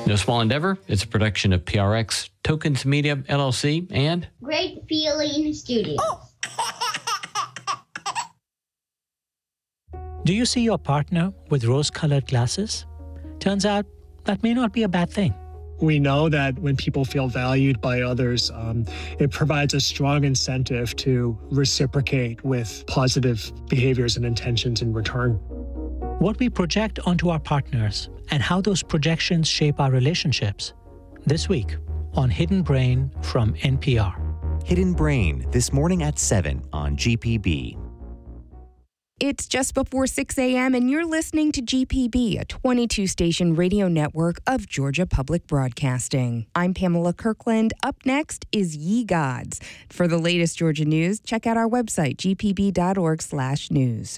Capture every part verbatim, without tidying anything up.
No Small Endeavor, it's a production of P R X, Tokens Media, L L C, and Great Feeling Studios. Do you see your partner with rose-colored glasses? Turns out that may not be a bad thing. We know that when people feel valued by others, um, it provides a strong incentive to reciprocate with positive behaviors and intentions in return. What we project onto our partners and how those projections shape our relationships. This week on Hidden Brain from N P R. Hidden Brain, this morning at seven on G P B. It's just before six a.m. and you're listening to G P B, a twenty-two station radio network of Georgia Public Broadcasting. I'm Pamela Kirkland. Up next is Ye Gods. For the latest Georgia news, check out our website, g p b dot org slash news.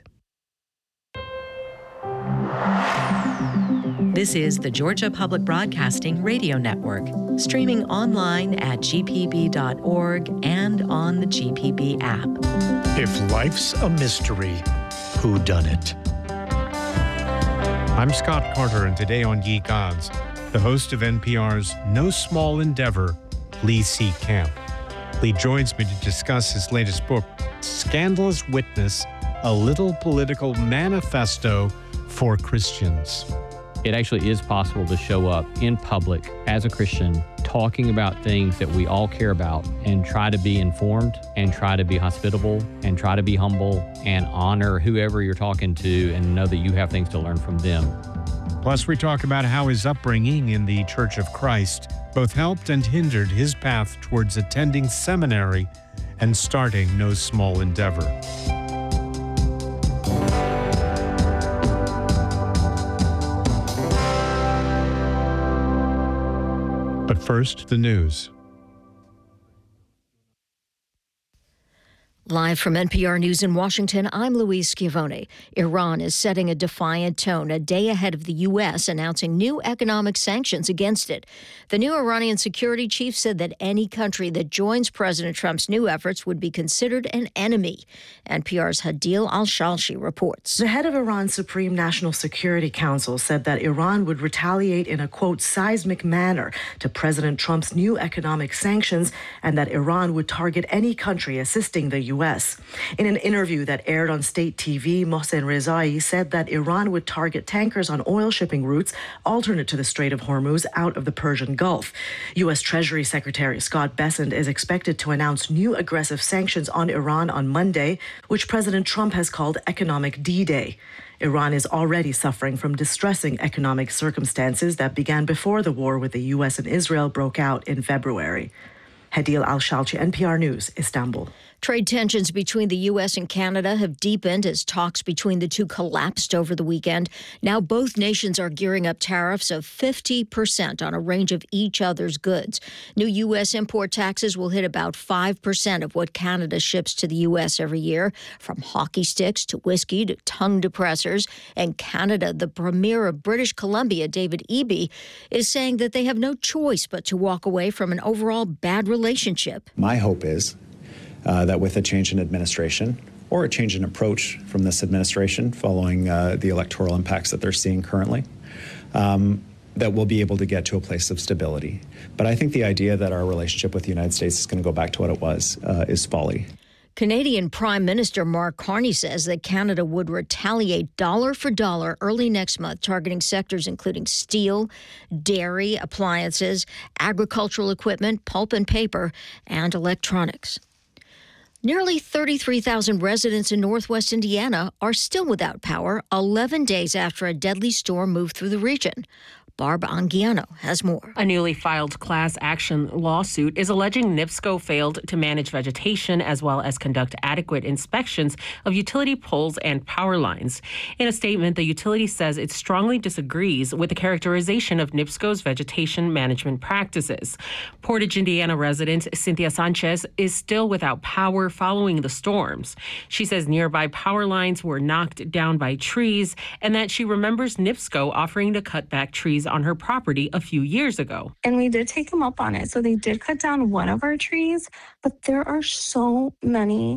This is the Georgia Public Broadcasting Radio Network, streaming online at g p b dot org and on the G P B app. If life's a mystery, who done it? I'm Scott Carter, and today on Ye Gods, the host of N P R's No Small Endeavor, Lee C. Camp. Lee joins me to discuss his latest book, Scandalous Witness, a Little Political Manifesto for Christians. it actually is possible to show up in public as a Christian, talking about things that we all care about, and try to be informed and try to be hospitable and try to be humble and honor whoever you're talking to and know that you have things to learn from them. Plus, we talk about how his upbringing in the Church of Christ both helped and hindered his path towards attending seminary and starting no small endeavor. But first, the news. Live from N P R News in Washington, I'm Louise Schiavone. Iran is setting a defiant tone a day ahead of the U S announcing new economic sanctions against it. The new Iranian security chief said that any country that joins President Trump's new efforts would be considered an enemy. N P R's Hadil Al-Shalshi reports. The head of Iran's Supreme National Security Council said that Iran would retaliate in a, quote, seismic manner to President Trump's new economic sanctions, and that Iran would target any country assisting the U S. In an interview that aired on state T V, Mohsen Rezai said that Iran would target tankers on oil shipping routes alternate to the Strait of Hormuz out of the Persian Gulf. U S. Treasury Secretary Scott Bessent is expected to announce new aggressive sanctions on Iran on Monday, which President Trump has called Economic D-Day. Iran is already suffering from distressing economic circumstances that began before the war with the U S and Israel broke out in February. Hadil Al-Shalchi, N P R News, Istanbul. Trade tensions between the U S and Canada have deepened as talks between the two collapsed over the weekend. Now both nations are gearing up tariffs of fifty percent on a range of each other's goods. New U S import taxes will hit about five percent of what Canada ships to the U S every year, from hockey sticks to whiskey to tongue depressors. And Canada, the premier of British Columbia, David Eby, is saying that they have no choice but to walk away from an overall bad relationship. My hope is Uh, that with a change in administration or a change in approach from this administration following uh, the electoral impacts that they're seeing currently, um, that we'll be able to get to a place of stability. But I think the idea that our relationship with the United States is going to go back to what it was uh, is folly. Canadian Prime Minister Mark Carney says that Canada would retaliate dollar for dollar early next month, targeting sectors including steel, dairy, appliances, agricultural equipment, pulp and paper, and electronics. Nearly thirty-three thousand residents in northwest Indiana are still without power eleven days after a deadly storm moved through the region. Barb Anguiano has more. A newly filed class action lawsuit is alleging NIPSCO failed to manage vegetation as well as conduct adequate inspections of utility poles and power lines. In a statement, the utility says it strongly disagrees with the characterization of NIPSCO's vegetation management practices. Portage, Indiana resident Cynthia Sanchez is still without power following the storms. She says nearby power lines were knocked down by trees and that she remembers NIPSCO offering to cut back trees on her property a few years ago. And we did take them up on it. So they did cut down one of our trees, but there are so many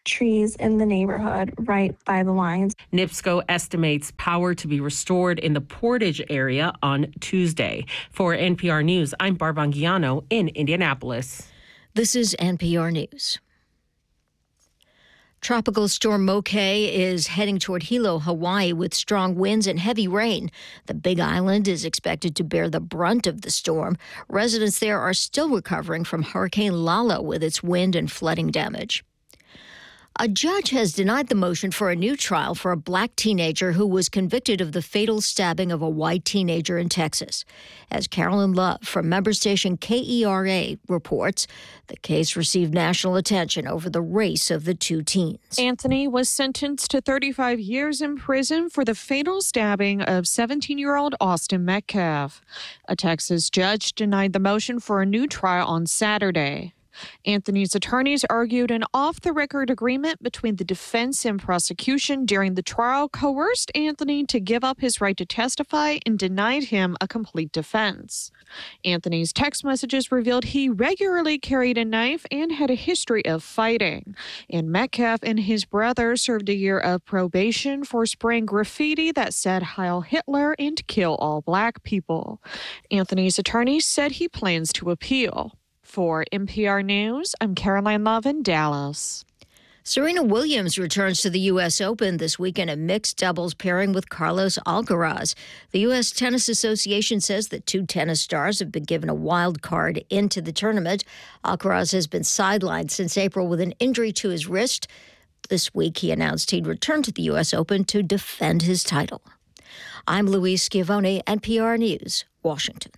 trees in the neighborhood right by the lines. NIPSCO estimates power to be restored in the Portage area on Tuesday. For N P R News, I'm Barb Anguiano in Indianapolis. This is N P R News. Tropical storm Mokai is heading toward Hilo, Hawaii, with strong winds and heavy rain. The Big Island is expected to bear the brunt of the storm. Residents there are still recovering from Hurricane Lala with its wind and flooding damage. A judge has denied the motion for a new trial for a black teenager who was convicted of the fatal stabbing of a white teenager in Texas. As Carolyn Love from member station K E R A reports, the case received national attention over the race of the two teens. Anthony was sentenced to thirty-five years in prison for the fatal stabbing of seventeen-year-old Austin Metcalf. A Texas judge denied the motion for a new trial on Saturday. Anthony's attorneys argued an off-the-record agreement between the defense and prosecution during the trial coerced Anthony to give up his right to testify and denied him a complete defense. Anthony's text messages revealed he regularly carried a knife and had a history of fighting. And Metcalf and his brother served a year of probation for spraying graffiti that said Heil Hitler and kill all black people. Anthony's attorney said he plans to appeal. For N P R News, I'm Caroline Love in Dallas. Serena Williams returns to the U S Open this week in a mixed doubles pairing with Carlos Alcaraz. The U S Tennis Association says the two tennis stars have been given a wild card into the tournament. Alcaraz has been sidelined since April with an injury to his wrist. This week, he announced he'd return to the U S Open to defend his title. I'm Louise Schiavone, N P R News, Washington.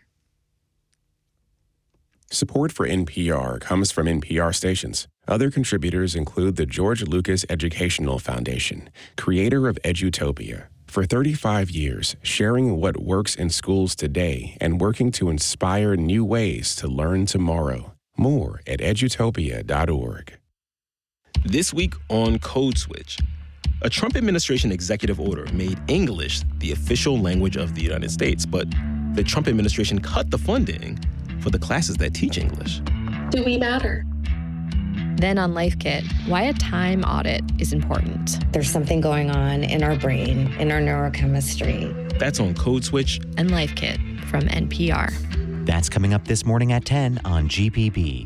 Support for N P R comes from N P R stations. Other contributors include the George Lucas Educational Foundation, creator of Edutopia. For thirty-five years, sharing what works in schools today and working to inspire new ways to learn tomorrow. More at edutopia dot org. This week on Code Switch, a Trump administration executive order made English the official language of the United States, but the Trump administration cut the funding for the classes that teach English. Do we matter? Then on Life Kit, why a time audit is important. There's something going on in our brain, in our neurochemistry. That's on Code Switch and Life Kit from N P R. That's coming up this morning at ten on G P B.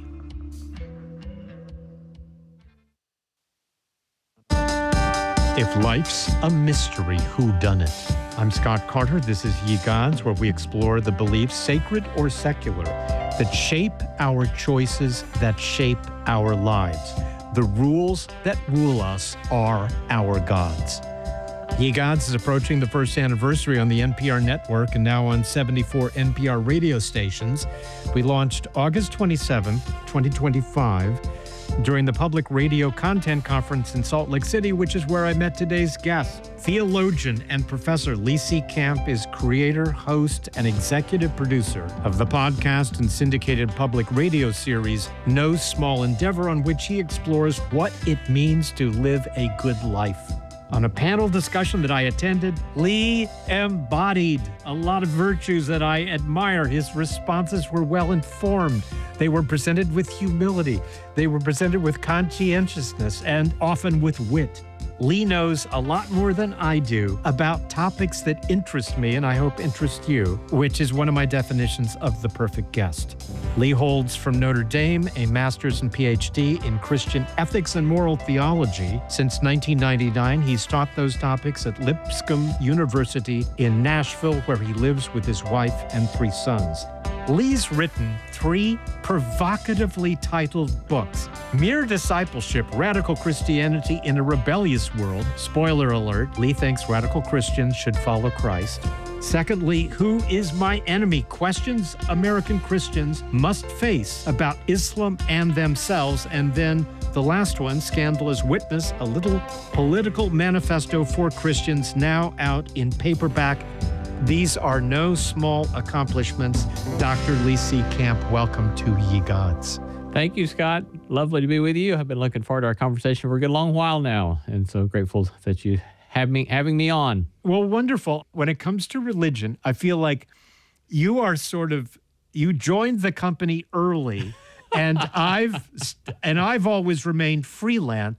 If life's a mystery, whodunit? I'm Scott Carter. This is Ye Gods, where we explore the beliefs, sacred or secular, that shape our choices, that shape our lives. The rules that rule us are our gods. Ye Gods is approaching the first anniversary on the N P R network and now on seventy-four N P R radio stations. We launched August twenty-seventh, twenty twenty-five, during the Public Radio Content Conference in Salt Lake City, which is where I met today's guest. Theologian and professor Lee C. Camp is creator, host, and executive producer of the podcast and syndicated public radio series No Small Endeavor, on which he explores what it means to live a good life. On a panel discussion that I attended, Lee embodied a lot of virtues that I admire. His responses were well-informed. They were presented with humility. They were presented with conscientiousness and often with wit. Lee knows a lot more than I do about topics that interest me and I hope interest you, which is one of my definitions of the perfect guest. Lee holds from Notre Dame a master's and P H D in Christian ethics and moral theology. Since nineteen ninety-nine, he's taught those topics at Lipscomb University in Nashville, where he lives with his wife and three sons. Lee's written three provocatively titled books: Mere Discipleship, Radical Christianity in a Rebellious World. Spoiler alert, Lee thinks radical Christians should follow Christ. Secondly, Who is My Enemy? Questions American Christians must face about Islam and themselves. And then the last one, Scandalous Witness, a little political manifesto for Christians, now out in paperback. These are no small accomplishments. Doctor Lee C. Camp, welcome to Ye Gods. Thank you, Scott. Lovely to be with you. I've been looking forward to our conversation for a good long while now, and so grateful that you have me having me on. Well, wonderful. When it comes to religion, I feel like you are sort of, you joined the company early, and I've and I've always remained freelance.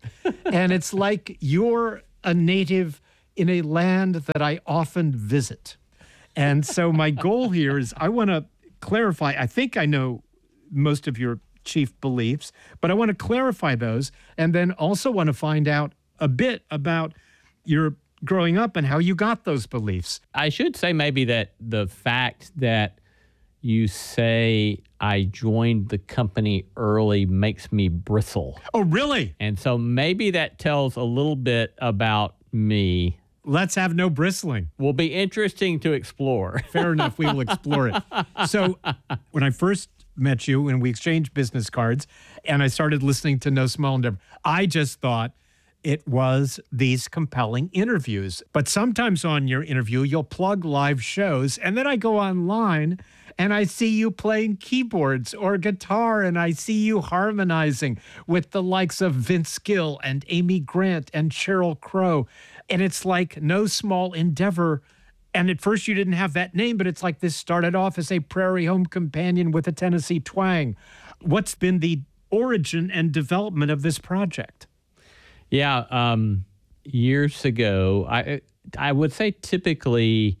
And it's like you're a native in a land that I often visit. And so my goal here is I want to clarify. I think I know most of your chief beliefs, but I want to clarify those and then also want to find out a bit about your growing up and how you got those beliefs. I should say maybe that the fact that you say I joined the company early makes me bristle. Oh, really? And so maybe that tells a little bit about me. Let's have no bristling. Will be interesting to explore. Fair enough. We will explore it. So when I first met you and we exchanged business cards and I started listening to No Small Endeavor, I just thought it was these compelling interviews. But sometimes on your interview, you'll plug live shows. And then I go online and I see you playing keyboards or guitar, and I see you harmonizing with the likes of Vince Gill and Amy Grant and Sheryl Crow. And it's like No Small Endeavor. And at first you didn't have that name, but it's like this started off as a Prairie Home Companion with a Tennessee twang. What's been the origin and development of this project? Yeah, um, years ago, I I would say typically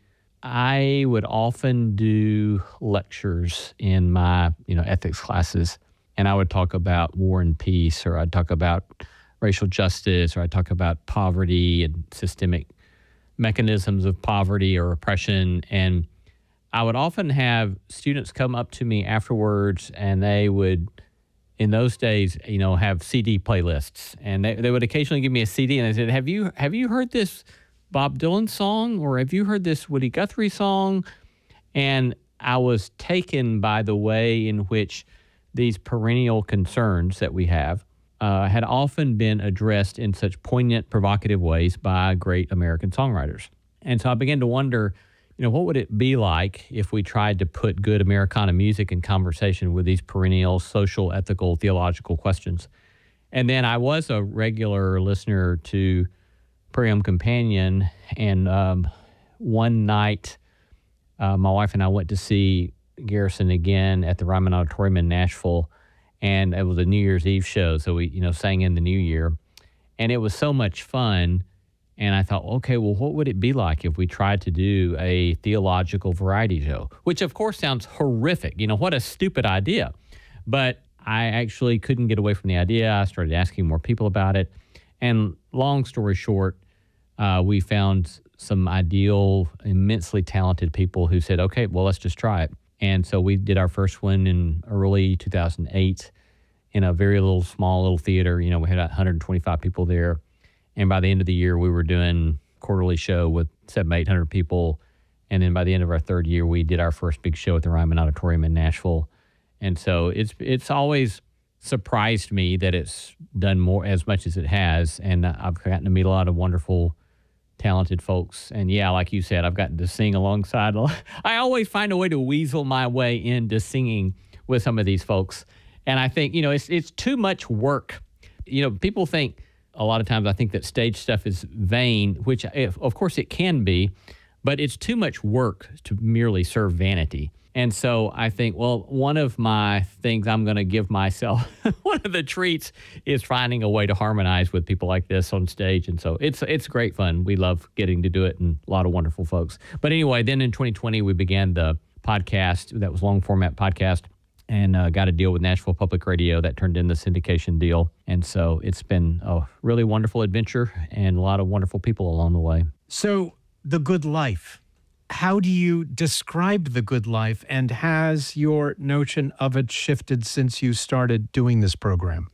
I would often do lectures in my, you know, ethics classes, and I would talk about war and peace, or I'd talk about racial justice, or I'd talk about poverty and systemic mechanisms of poverty or oppression. And I would often have students come up to me afterwards, and they would, in those days, you know, have C D playlists, and they, they would occasionally give me a C D, and they said, have you have you heard this Bob Dylan song, or have you heard this Woody Guthrie song? And I was taken by the way in which these perennial concerns that we have uh, had often been addressed in such poignant, provocative ways by great American songwriters. And so I began to wonder, you know, what would it be like if we tried to put good Americana music in conversation with these perennial social, ethical, theological questions? And then I was a regular listener to Prairie Home Companion, and um, one night, uh, my wife and I went to see Garrison again at the Ryman Auditorium in Nashville, and it was a New Year's Eve show, so we, you know, sang in the new year, and it was so much fun. And I thought, okay, well, what would it be like if we tried to do a theological variety show? Which, of course, sounds horrific. You know, what a stupid idea. But I actually couldn't get away from the idea. I started asking more people about it. And long story short, uh, we found some ideal, immensely talented people who said, okay, well, let's just try it. And so we did our first one in early two thousand eight in a very little, small little theater. You know, we had one hundred twenty-five people there. And by the end of the year, we were doing a quarterly show with seven, eight hundred people. And then by the end of our third year, we did our first big show at the Ryman Auditorium in Nashville. And so it's it's always surprised me that it's done more as much as it has. And I've gotten to meet a lot of wonderful, talented folks. And yeah, like you said, I've gotten to sing alongside. I always find a way to weasel my way into singing with some of these folks. And I think, you know, it's it's too much work. You know, people think, a lot of times I think that stage stuff is vain, which if, of course it can be, but it's too much work to merely serve vanity. And so I think, well, one of my things I'm going to give myself, one of the treats is finding a way to harmonize with people like this on stage. And so it's it's great fun. We love getting to do it, and a lot of wonderful folks. But anyway, then in twenty twenty, we began the podcast. That was long format podcast. And uh, got a deal with Nashville Public Radio that turned into the syndication deal. And so it's been a really wonderful adventure and a lot of wonderful people along the way. So the good life, how do you describe the good life, and has your notion of it shifted since you started doing this program?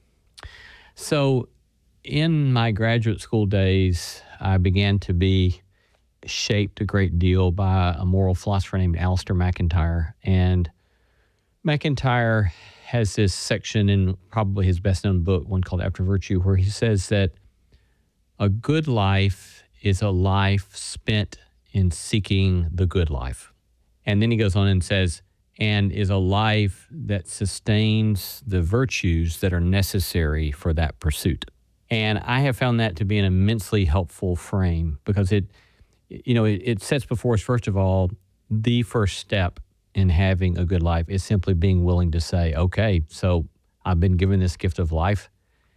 So in my graduate school days, I began to be shaped a great deal by a moral philosopher named Alistair McIntyre. And McIntyre has this section in probably his best-known book, one called After Virtue, where he says that a good life is a life spent in seeking the good life. And then he goes on and says, and is a life that sustains the virtues that are necessary for that pursuit. And I have found that to be an immensely helpful frame, because it, you know, it, it sets before us, first of all, the first step in having a good life is simply being willing to say, okay, so I've been given this gift of life,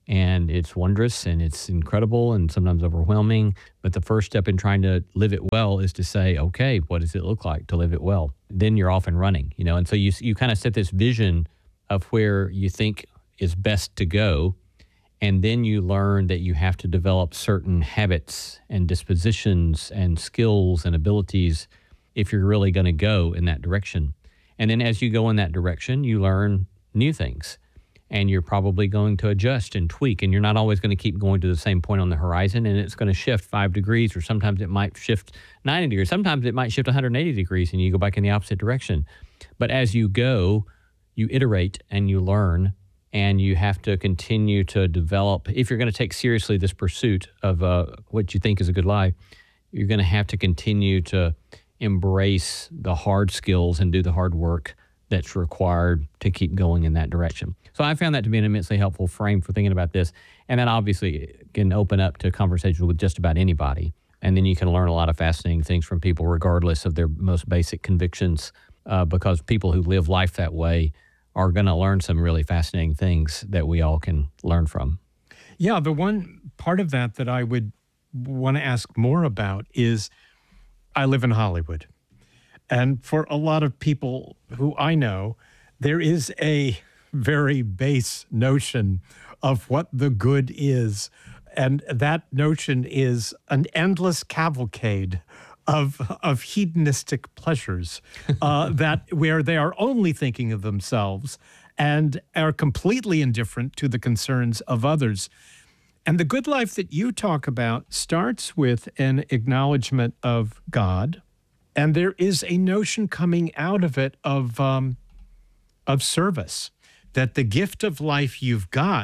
And it's wondrous and it's incredible and sometimes overwhelming. But the first step in trying to live it well is to say, okay, what does it look like to live it well? Then you're off and running, you know. And so you you kind of set this vision of where you think is best to go. And then you learn that you have to develop certain habits and dispositions and skills and abilities if you're really going to go in that direction. And then as you go in that direction, you learn new things. And you're probably going to adjust and tweak, and you're not always going to keep going to the same point on the horizon, and it's going to shift five degrees, or sometimes it might shift ninety degrees. Sometimes it might shift one hundred eighty degrees, and you go back in the opposite direction. But as you go, you iterate and you learn, and you have to continue to develop. If you're going to take seriously this pursuit of uh, what you think is a good life, you're going to have to continue to embrace the hard skills and do the hard work that's required to keep going in that direction. So I found that to be an immensely helpful frame for thinking about this. And that obviously can open up to conversations with just about anybody. And then you can learn a lot of fascinating things from people regardless of their most basic convictions, uh, because people who live life that way are going to learn some really fascinating things that we all can learn from. Yeah, the one part of that that I would want to ask more about is I live in Hollywood. And for a lot of people who I know, there is a very base notion of what the good is. And that notion is an endless cavalcade of, of hedonistic pleasures uh, that where they are only thinking of themselves and are completely indifferent to the concerns of others. And the good life that you talk about starts with an acknowledgement of God. And there is a notion coming out of it of um, of service, that the gift of life you've got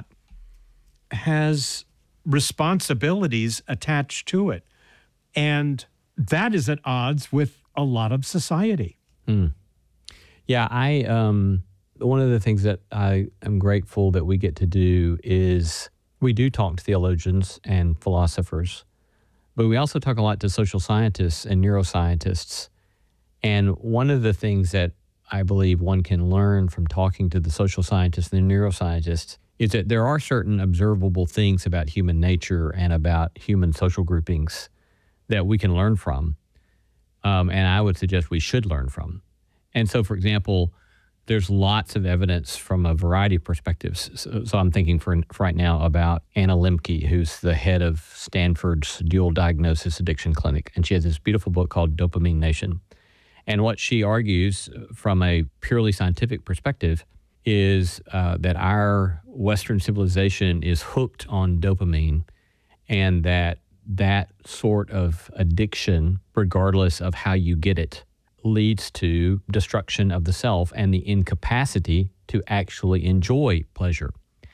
has responsibilities attached to it. And that is at odds with a lot of society. Mm. Yeah, I um, one of the things that I am grateful that we get to do is we do talk to theologians and philosophers, but we also talk a lot to social scientists and neuroscientists. And one of the things that I believe one can learn from talking to the social scientists and the neuroscientists is that there are certain observable things about human nature and about human social groupings that we can learn from. Um, and I would suggest we should learn from. And so, for example, there's lots of evidence from a variety of perspectives. So, so I'm thinking for, for right now about Anna Lembke, who's the head of Stanford's Dual Diagnosis Addiction Clinic. And she has this beautiful book called Dopamine Nation. And what she argues from a purely scientific perspective is uh, that our Western civilization is hooked on dopamine, and that that sort of addiction, regardless of how you get it, leads to destruction of the self and the incapacity to actually enjoy pleasure.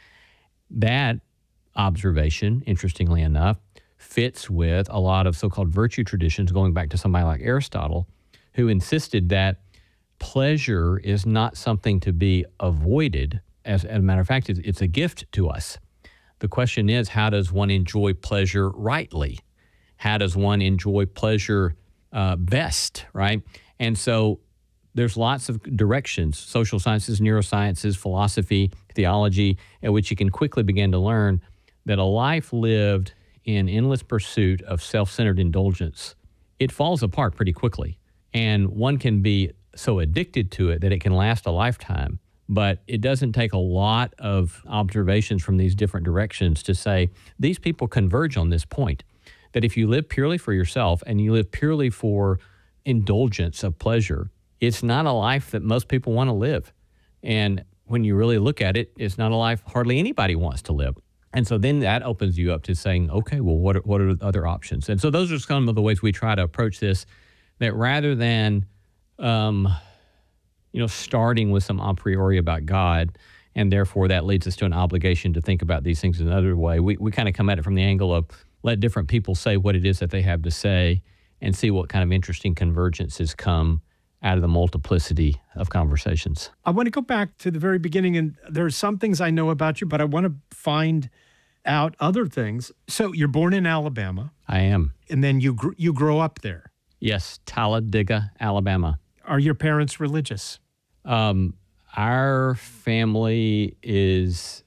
That observation, interestingly enough, fits with a lot of so-called virtue traditions, going back to somebody like Aristotle, who insisted that pleasure is not something to be avoided. As, as a matter of fact, it's, it's a gift to us. The question is, how does one enjoy pleasure rightly? How does one enjoy pleasure uh, best, right? And so there's lots of directions, social sciences, neurosciences, philosophy, theology, at which you can quickly begin to learn that a life lived in endless pursuit of self-centered indulgence, it falls apart pretty quickly. And one can be so addicted to it that it can last a lifetime. But it doesn't take a lot of observations from these different directions to say these people converge on this point, that if you live purely for yourself and you live purely for indulgence of pleasure, it's not a life that most people want to live. And when you really look at it, it's not a life hardly anybody wants to live. And so then that opens you up to saying, okay, well, what are, what are the other options? And so those are some of the ways we try to approach this, that rather than, um, you know, starting with some a priori about God, and therefore that leads us to an obligation to think about these things in another way, we, we kind of come at it from the angle of let different people say what it is that they have to say and see what kind of interesting convergences come out of the multiplicity of conversations. I want to go back to the very beginning, and there are some things I know about you, but I want to find out other things. So you're born in Alabama. I am. And then you gr- you grow up there. Yes, Talladega, Alabama. Are your parents religious? Um, our family is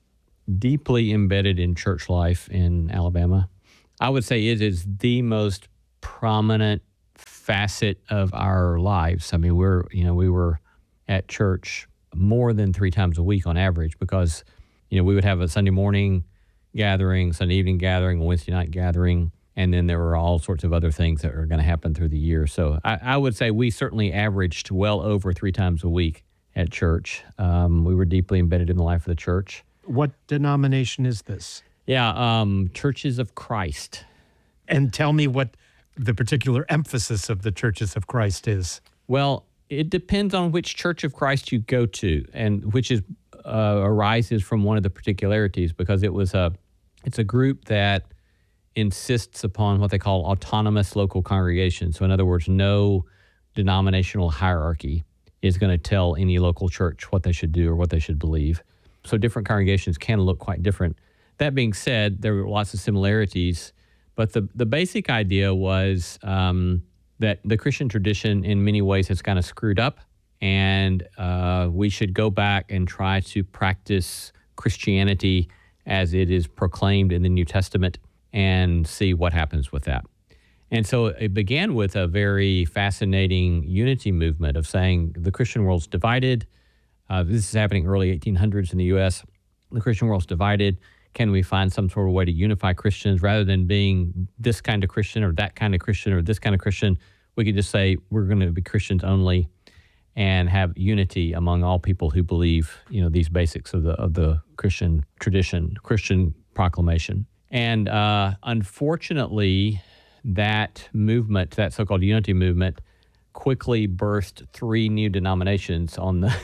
deeply embedded in church life in Alabama. I would say it is the most prominent facet of our lives. I mean, we're, you know, we were at church more than three times a week on average because, you know, we would have a Sunday morning gathering, Sunday evening gathering, a Wednesday night gathering, and then there were all sorts of other things that are going to happen through the year. So I, I would say we certainly averaged well over three times a week at church. Um, we were deeply embedded in the life of the church. What denomination is this? Yeah, um, Churches of Christ. And tell me what the particular emphasis of the Churches of Christ is. Well, it depends on which Church of Christ you go to, and which is uh, arises from one of the particularities, because it was a it's a group that insists upon what they call autonomous local congregations. So in other words, no denominational hierarchy is going to tell any local church what they should do or what they should believe. So different congregations can look quite different. That being said, there were lots of similarities, but the, the basic idea was um, that the Christian tradition in many ways has kind of screwed up, and uh, we should go back and try to practice Christianity as it is proclaimed in the New Testament and see what happens with that. And so it began with a very fascinating unity movement of saying the Christian world's divided. Uh, this is happening early eighteen hundreds in the U S. The Christian world's divided. Can we find some sort of way to unify Christians rather than being this kind of Christian or that kind of Christian or this kind of Christian? We could just say we're going to be Christians only and have unity among all people who believe, you know, these basics of the of the Christian tradition, Christian proclamation. And uh, unfortunately, that movement, that so-called unity movement, quickly birthed three new denominations on the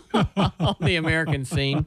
on the American scene,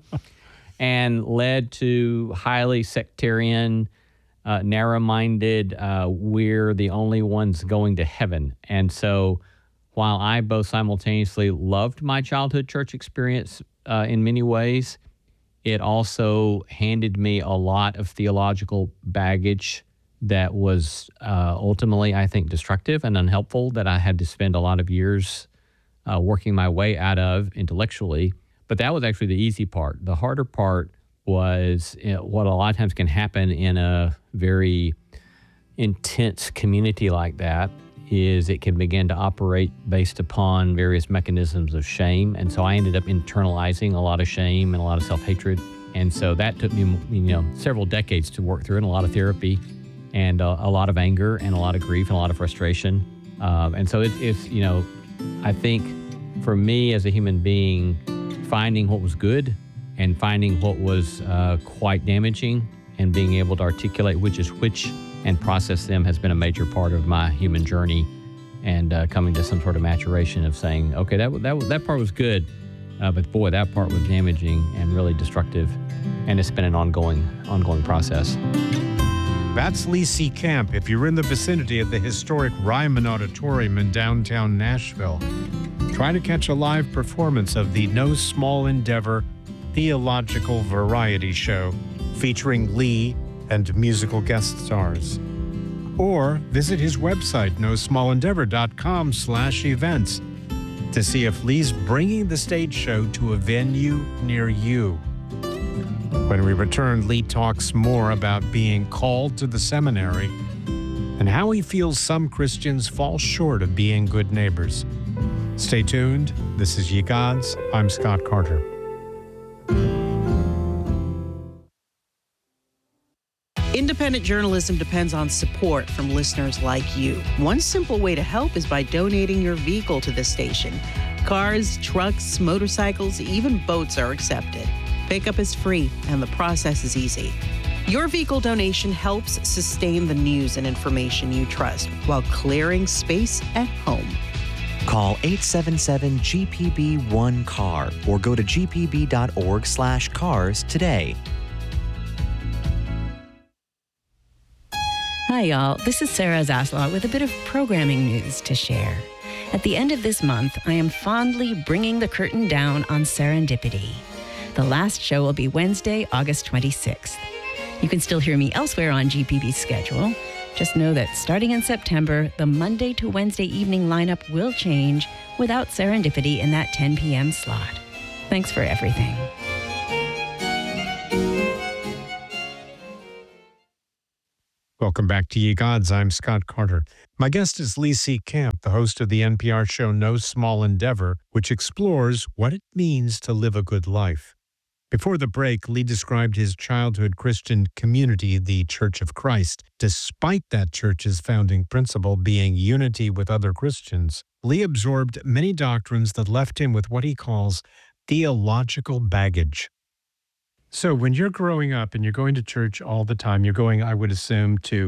and led to highly sectarian, uh, narrow-minded, uh, we're the only ones going to heaven. And so while I both simultaneously loved my childhood church experience uh, in many ways, it also handed me a lot of theological baggage that was uh, ultimately, I think, destructive and unhelpful, that I had to spend a lot of years uh, working my way out of intellectually. But that was actually the easy part. The harder part was, you know, what a lot of times can happen in a very intense community like that is it can begin to operate based upon various mechanisms of shame. And so I ended up internalizing a lot of shame and a lot of self-hatred. And so that took me, you know, several decades to work through, and a lot of therapy, and uh, a lot of anger and a lot of grief and a lot of frustration. Um, and so it, it's, you know, I think for me as a human being, finding what was good and finding what was uh, quite damaging and being able to articulate which is which and process them has been a major part of my human journey, and uh, coming to some sort of maturation of saying, okay, that that that part was good, uh, but boy, that part was damaging and really destructive, and it's been an ongoing ongoing process. That's Lee C. Camp. If you're in the vicinity of the historic Ryman Auditorium in downtown Nashville, try to catch a live performance of the No Small Endeavor Theological Variety Show featuring Lee and musical guest stars. Or visit his website, no small endeavor dot com slash events, to see if Lee's bringing the stage show to a venue near you. When we return, Lee talks more about being called to the seminary and how he feels some Christians fall short of being good neighbors. Stay tuned. This is Ye Gods. I'm Scott Carter. Independent journalism depends on support from listeners like you. One simple way to help is by donating your vehicle to the station. Cars, trucks, motorcycles, even boats are accepted. Pickup is free, and the process is easy. Your vehicle donation helps sustain the news and information you trust while clearing space at home. Call eight seven seven G P B one C A R or go to g p b dot org slash cars today. Hi, y'all. This is Sarah Zaslaw with a bit of programming news to share. At the end of this month, I am fondly bringing the curtain down on Serendipity. The last show will be Wednesday, August twenty-sixth. You can still hear me elsewhere on G P B's schedule. Just know that starting in September, the Monday to Wednesday evening lineup will change without Serendipity in that ten p.m. slot. Thanks for everything. Welcome back to Ye Gods. I'm Scott Carter. My guest is Lee C. Camp, the host of the N P R show No Small Endeavor, which explores what it means to live a good life. Before the break, Lee described his childhood Christian community, the Church of Christ. Despite that church's founding principle being unity with other Christians, Lee absorbed many doctrines that left him with what he calls theological baggage. So when you're growing up and you're going to church all the time, you're going, I would assume, to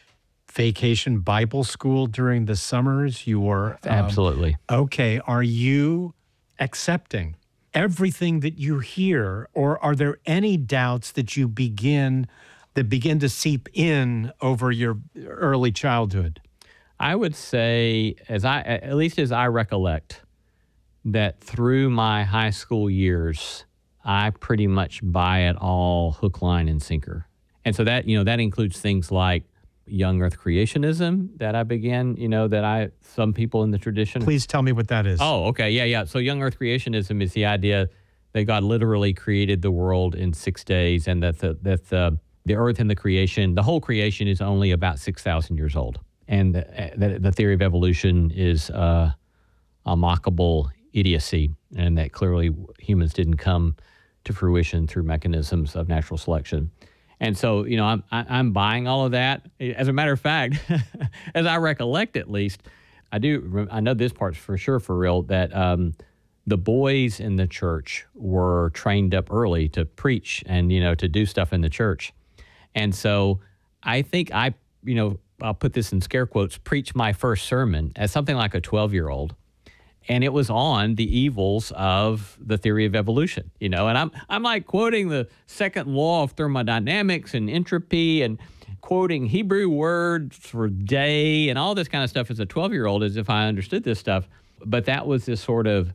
vacation Bible school during the summers. You were um, Absolutely. Okay. Are you accepting everything that you hear, or are there any doubts that you begin that begin to seep in over your early childhood? I would say, as I at least as I recollect, that through my high school years, I pretty much buy it all hook, line, and sinker. And so that, you know, that includes things like young earth creationism that I began, you know, that I, some people in the tradition. Please tell me what that is. Oh, okay. Yeah, yeah. So young earth creationism is the idea that God literally created the world in six days and that the, that the, the earth and the creation, the whole creation is only about six thousand years old. And the, the, the theory of evolution is uh, a mockable idiocy, and that clearly humans didn't come to fruition through mechanisms of natural selection. And so, you know, I'm I'm buying all of that. As a matter of fact, as I recollect at least, I do, I know this part's for sure for real, that um, the boys in the church were trained up early to preach and, you know, to do stuff in the church. And so I think I, you know, I'll put this in scare quotes, preach my first sermon as something like a twelve-year-old. And it was on the evils of the theory of evolution, you know, and I'm I'm like quoting the second law of thermodynamics and entropy and quoting Hebrew words for day and all this kind of stuff as a twelve-year-old as if I understood this stuff. But that was this sort of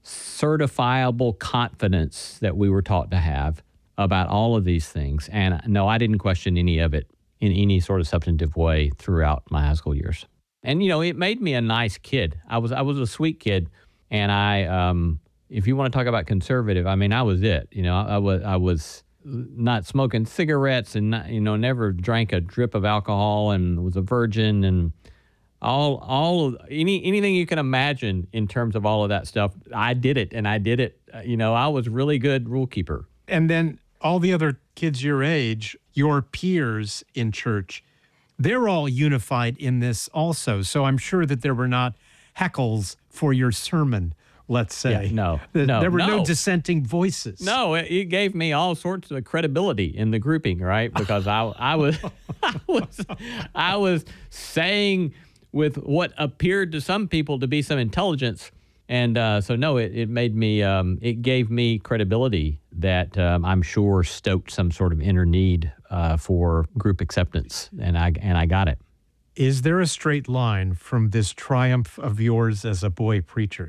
certifiable confidence that we were taught to have about all of these things. And no, I didn't question any of it in any sort of substantive way throughout my high school years. And, you know, it made me a nice kid. I was I was a sweet kid. And I, um, if you want to talk about conservative, I mean, I was it. You know, I, I was I was not smoking cigarettes and, not, you know, never drank a drip of alcohol and was a virgin and all, all of, any anything you can imagine in terms of all of that stuff. I did it and I did it. You know, I was really good rule keeper. And then all the other kids your age, your peers in church, they're all unified in this also. So I'm sure that there were not heckles for your sermon, let's say. Yeah, no, There, no, there were no. no. dissenting voices. No, it, it gave me all sorts of credibility in the grouping, right? Because I, I was, I was, I was saying with what appeared to some people to be some intelligence, and uh, so no, it, it made me, um, it gave me credibility that um, I'm sure stoked some sort of inner need uh, for group acceptance, and I and I got it. Is there a straight line from this triumph of yours as a boy preacher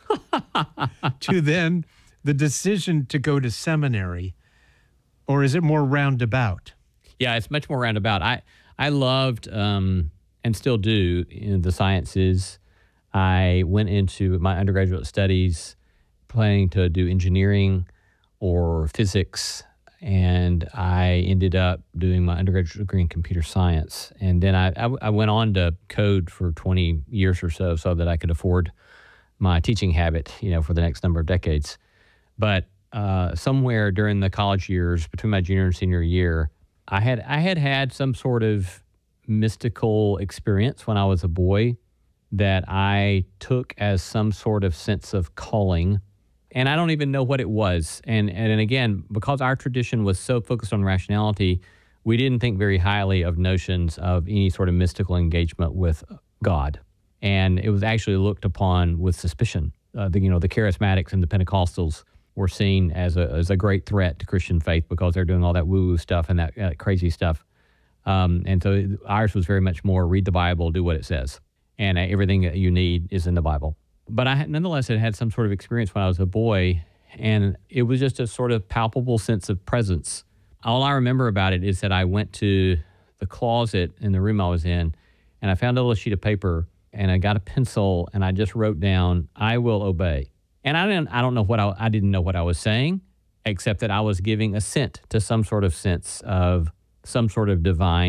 to then the decision to go to seminary, or is it more roundabout? Yeah, it's much more roundabout. I I loved um, and still do in the sciences. I went into my undergraduate studies planning to do engineering or physics, and I ended up doing my undergraduate degree in computer science. And then I, I, I went on to code for twenty years or so so that I could afford my teaching habit, you know, for the next number of decades. But uh, somewhere during the college years, between my junior and senior year, I had I had had some sort of mystical experience when I was a boy that I took as some sort of sense of calling. And I don't even know what it was. And, and again, because our tradition was so focused on rationality, we didn't think very highly of notions of any sort of mystical engagement with God. And it was actually looked upon with suspicion. Uh, the, you know, the charismatics and the Pentecostals were seen as a as a great threat to Christian faith because they're doing all that woo-woo stuff and that uh, crazy stuff. Um, and so ours was very much more read the Bible, do what it says. And uh, everything that you need is in the Bible. But I had, nonetheless had had some sort of experience when I was a boy, and it was just a sort of palpable sense of presence. All I remember about it is that I went to the closet in the room I was in, and I found a little sheet of paper, and I got a pencil, and I just wrote down, "I will obey." And I didn't, I don't know what I, I didn't know what I was saying, except that I was giving assent to some sort of sense of some sort of divine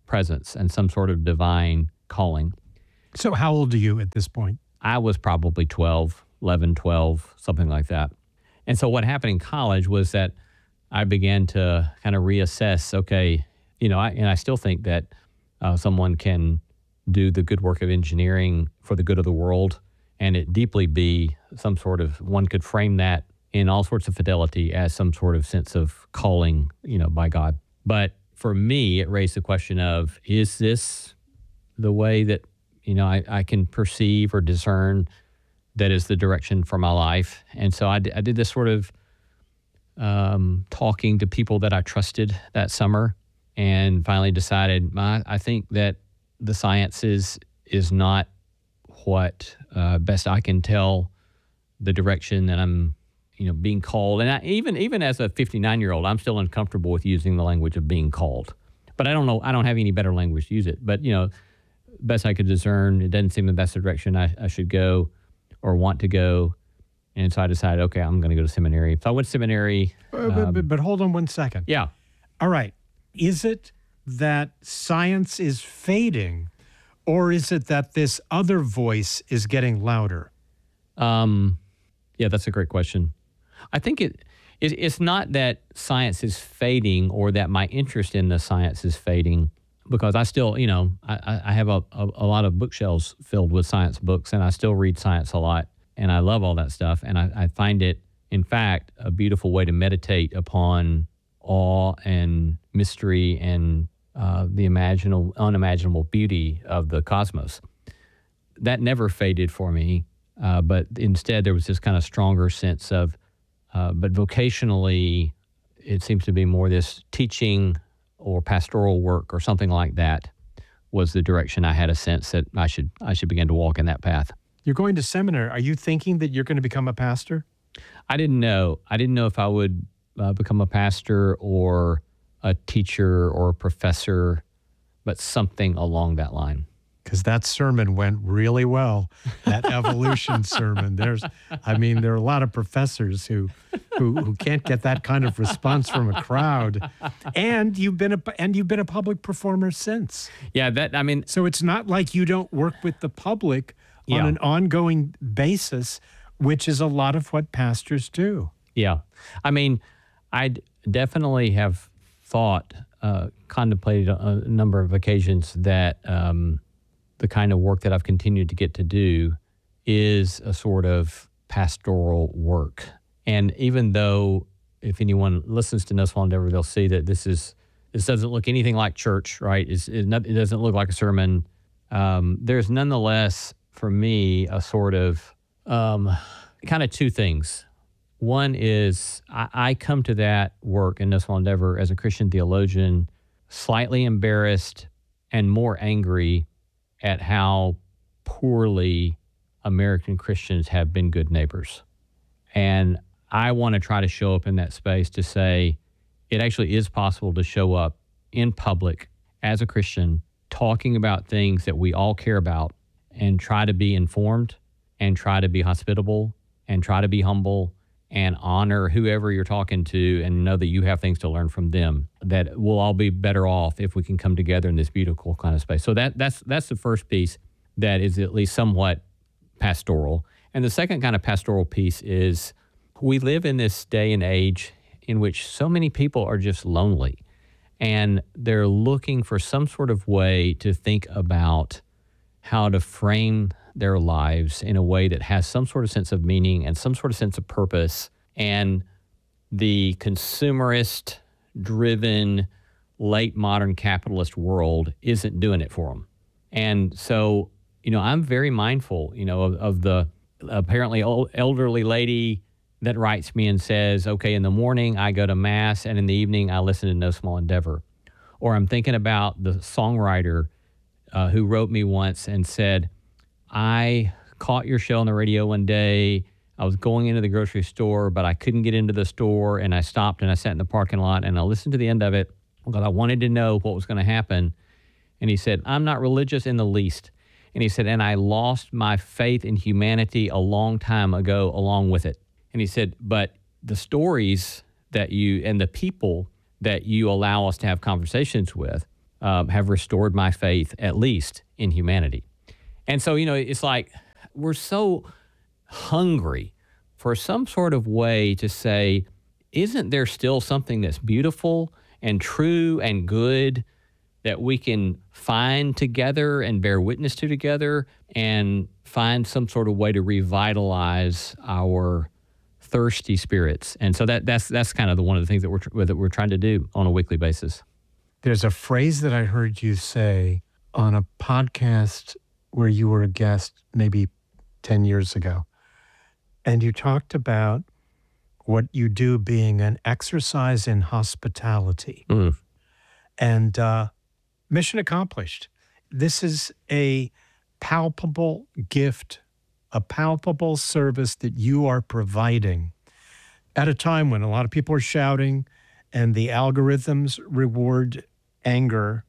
presence and some sort of divine calling. So how old are you at this point? I was probably twelve, eleven, twelve, something like that. And so what happened in college was that I began to kind of reassess, okay, you know, I, and I still think that uh, someone can do the good work of engineering for the good of the world, and it deeply be some sort of, one could frame that in all sorts of fidelity as some sort of sense of calling, you know, by God. But for me, it raised the question of, is this the way that, you know, I, I can perceive or discern that is the direction for my life? And so I, d- I did this sort of um, talking to people that I trusted that summer, and finally decided, I, I think that the sciences is not what uh, best I can tell the direction that I'm, you know, being called. And I, even even as a fifty-nine-year-old, I'm still uncomfortable with using the language of being called. But I don't know, I don't have any better language to use it. But, you know, best I could discern, it doesn't seem that that's the direction I, I should go or want to go. And so I decided, okay, I'm going to go to seminary. So I went to seminary. Uh, but, um, but, but hold on one second. Yeah. All right. Is it that science is fading, or is it that this other voice is getting louder? Um, yeah, that's a great question. I think it, it it's not that science is fading or that my interest in the science is fading, because I still, you know, I, I have a, a, a lot of bookshelves filled with science books, and I still read science a lot, and I love all that stuff. And I, I find it, in fact, a beautiful way to meditate upon awe and mystery and uh, the imaginable, unimaginable beauty of the cosmos. That never faded for me, uh, but instead there was this kind of stronger sense of, uh, but vocationally, it seems to be more this teaching or pastoral work or something like that was the direction I had a sense that I should I should begin to walk in that path. You're going to seminary. Are you thinking that you're going to become a pastor? I didn't know. I didn't know if I would uh, become a pastor or a teacher or a professor, but something along that line. Because that sermon went really well, that evolution sermon. There's, I mean, there are a lot of professors who, who, who can't get that kind of response from a crowd, and you've been a and you've been a public performer since. Yeah, that I mean, so it's not like you don't work with the public on Yeah. an ongoing basis, which is a lot of what pastors do. Yeah. I mean, I definitely have thought, uh, contemplated a, a number of occasions that um, the kind of work that I've continued to get to do is a sort of pastoral work. And even though if anyone listens to No Small Endeavor, they'll see that this is this doesn't look anything like church, right? It's, it, not, it doesn't look like a sermon. Um, there's nonetheless, for me, a sort of um, kind of two things. One is I, I come to that work in No Small Endeavor as a Christian theologian, slightly embarrassed and more angry at how poorly American Christians have been good neighbors. And I want to try to show up in that space to say it actually is possible to show up in public as a Christian, talking about things that we all care about, and try to be informed and try to be hospitable and try to be humble and honor whoever you're talking to and know that you have things to learn from them, that we'll all be better off if we can come together in this beautiful kind of space. So that that's that's the first piece that is at least somewhat pastoral. And the second kind of pastoral piece is we live in this day and age in which so many people are just lonely, and they're looking for some sort of way to think about how to frame their lives in a way that has some sort of sense of meaning and some sort of sense of purpose. And the consumerist driven late modern capitalist world isn't doing it for them. And so, you know, I'm very mindful, you know, of, of the apparently old elderly lady that writes me and says, okay, in the morning I go to mass and in the evening I listen to No Small Endeavor. Or I'm thinking about the songwriter uh, who wrote me once and said, I caught your show on the radio one day. I was going into the grocery store, but I couldn't get into the store, and I stopped and I sat in the parking lot and I listened to the end of it because I wanted to know what was going to happen. And he said, I'm not religious in the least. And he said, and I lost my faith in humanity a long time ago along with it. And he said, but the stories that you and the people that you allow us to have conversations with uh, have restored my faith, at least in humanity. And so, you know, it's like we're so hungry for some sort of way to say, isn't there still something that's beautiful and true and good that we can find together and bear witness to together and find some sort of way to revitalize our thirsty spirits? And so that that's that's kind of the one of the things that we're that we're trying to do on a weekly basis. There's a phrase that I heard you say on a podcast where you were a guest maybe ten years ago. And you talked about what you do being an exercise in hospitality. Mm. And uh, mission accomplished. This is a palpable gift, a palpable service that you are providing at a time when a lot of people are shouting and the algorithms reward anger.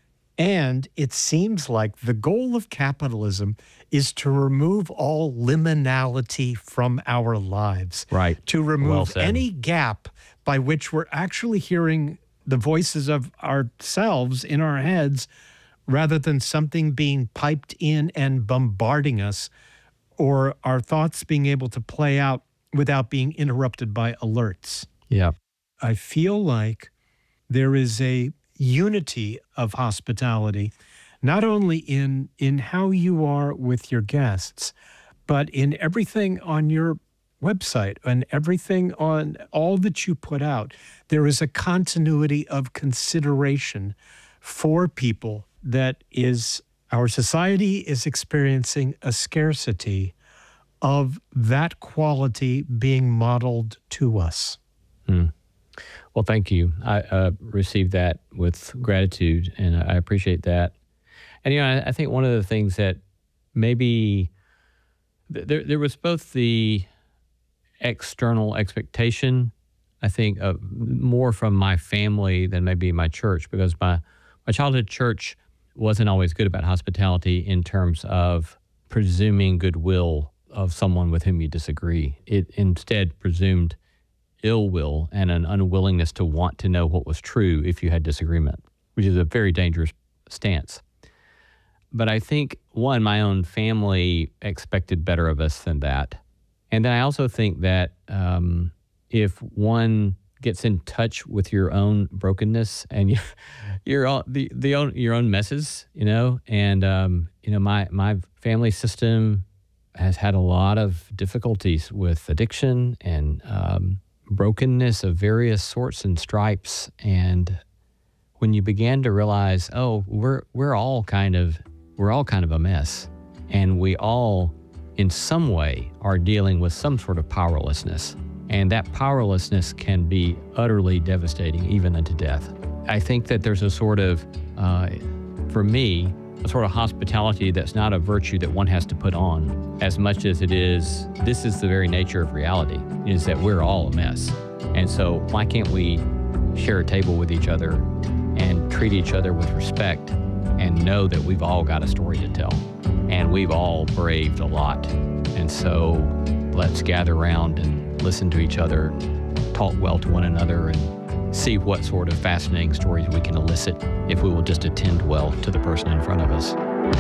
And it seems like the goal of capitalism is to remove all liminality from our lives. Right. To remove Well said. any gap by which we're actually hearing the voices of ourselves in our heads rather than something being piped in and bombarding us, or our thoughts being able to play out without being interrupted by alerts. Yeah. I feel like there is a unity of hospitality, not only in in how you are with your guests, but in everything on your website and everything on all that you put out. There is a continuity of consideration for people that is, our society is experiencing a scarcity of that quality being modeled to us. Hmm. Well, thank you. I uh, received that with gratitude, and I appreciate that. And, you know, I, I think one of the things that maybe th- there, there was both the external expectation, I think, uh, more from my family than maybe my church, because my, my childhood church wasn't always good about hospitality in terms of presuming goodwill of someone with whom you disagree. It instead presumed ill will and an unwillingness to want to know what was true if you had disagreement, which is a very dangerous stance. But I think, one, my own family expected better of us than that. And then I also think that um, if one gets in touch with your own brokenness and you, your own, the, the own, your own messes, you know, and, um, you know, my, my family system has had a lot of difficulties with addiction and um, brokenness of various sorts and stripes. And when you began to realize, oh, we're we're all kind of we're all kind of a mess, and we all in some way are dealing with some sort of powerlessness, and that powerlessness can be utterly devastating, even unto death. I think that there's a sort of uh, for me a sort of hospitality that's not a virtue that one has to put on as much as it is, this is the very nature of reality, is that we're all a mess. And so why can't we share a table with each other and treat each other with respect and know that we've all got a story to tell and we've all braved a lot. And so let's gather around and listen to each other, talk well to one another, and see what sort of fascinating stories we can elicit if we will just attend well to the person in front of us.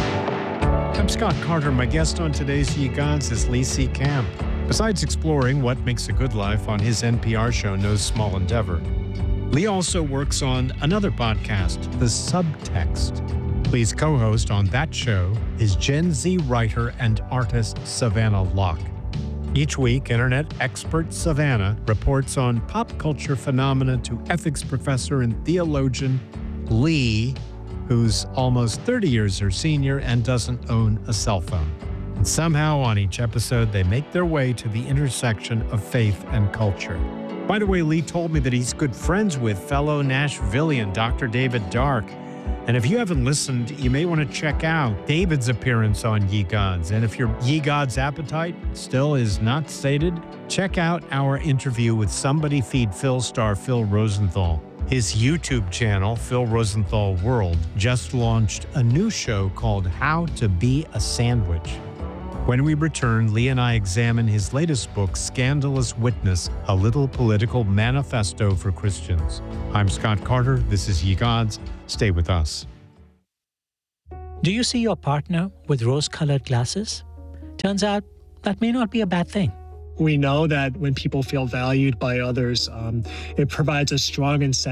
I'm Scott Carter. My guest on today's Ye Gods is Lee C. Camp. Besides exploring what makes a good life on his N P R show, No Small Endeavor, Lee also works on another podcast, The Subtext. Lee's co-host on that show is Gen Z writer and artist Savannah Locke. Each week, internet expert Savannah reports on pop culture phenomena to ethics professor and theologian Lee, who's almost thirty years her senior and doesn't own a cell phone. And somehow on each episode, they make their way to the intersection of faith and culture. By the way, Lee told me that he's good friends with fellow Nashvilleian Doctor David Dark. And if you haven't listened, you may want to check out David's appearance on Ye Gods. And if your Ye Gods appetite still is not sated, check out our interview with Somebody Feed Phil star Phil Rosenthal. His YouTube channel, Phil Rosenthal World, just launched a new show called How to Be a Sandwich. When we return, Lee and I examine his latest book, Scandalous Witness, a little political manifesto for Christians. I'm Scott Carter. This is Ye Gods. Stay with us. Do you see your partner with rose-colored glasses? Turns out that may not be a bad thing. We know that when people feel valued by others, um, it provides a strong incentive